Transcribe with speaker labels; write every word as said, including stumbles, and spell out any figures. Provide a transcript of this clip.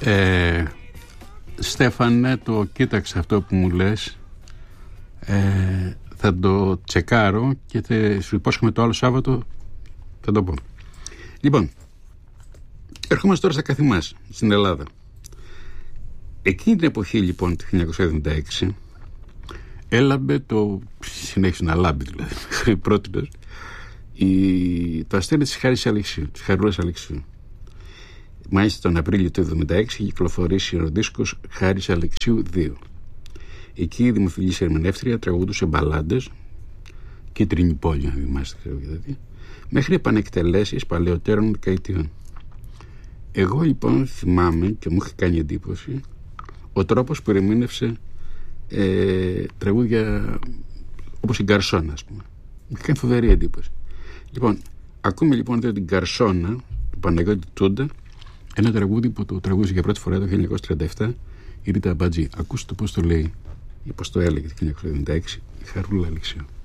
Speaker 1: Ε, Στέφανε, το κοίταξε αυτό που μου λες. Ε, θα το τσεκάρω και θα σου υπόσχομαι το άλλο Σάββατο θα το πω. Λοιπόν, ερχόμαστε τώρα στα καθημάς στην Ελλάδα. Εκείνη την εποχή λοιπόν το χίλια εννιακόσια εβδομήντα έξι έλαμπε το, συνέχισε να λάμπει δηλαδή μέχρι πρότινος, το αστέρι της Χάρης Αλεξίου, της Χαρούλας Αλεξίου. Μάλιστα τον Απρίλιο του εβδομήντα έξι είχε κυκλοφορήσει ο δίσκος Χάρης Αλεξίου δύο. Εκεί η δημοφιλής ερμηνεύτρια τραγουδούσε μπαλάντες, Κίτρινη πόλη, αν θυμάστε, δηλαδή, μέχρι επανεκτελέσεις παλαιότερων δεκαετιών. Εγώ λοιπόν θυμάμαι και μου είχε κάνει εντύπωση ο τρόπος που ερμήνευσε ε, τραγούδια όπως η Γκαρσόνα, ας πούμε. Μου είχε κάνει φοβερή εντύπωση. Λοιπόν, ακούμε λοιπόν εδώ την Γκαρσόνα του Παναγιώτη Τούντα, ένα τραγούδι που το τραγούδισε για πρώτη φορά το χίλια εννιακόσια τριάντα επτά η Ρίτα Αμπατζή. Ακούστε πώς το λέει ή πώς το έλεγε το χίλια εννιακόσια εβδομήντα έξι η Χαρούλα Αλεξίου.